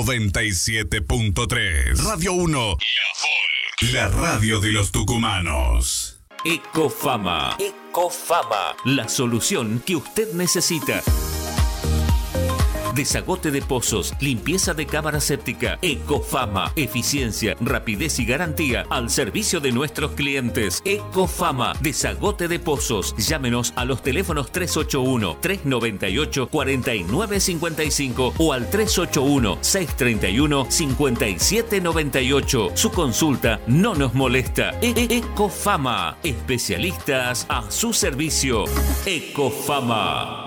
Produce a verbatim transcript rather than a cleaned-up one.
noventa y siete punto tres. Radio uno. La Folk. La radio de los tucumanos. Ecofama. Ecofama. La solución que usted necesita. Desagote de pozos, limpieza de cámara séptica. Ecofama, eficiencia, rapidez y garantía al servicio de nuestros clientes. Ecofama, desagote de pozos. Llámenos a los teléfonos tres ocho uno, tres nueve ocho, cuatro nueve cinco cinco o al tres ocho uno, seis tres uno, cinco siete nueve ocho. Su consulta no nos molesta. E- e- Ecofama, especialistas a su servicio. Ecofama.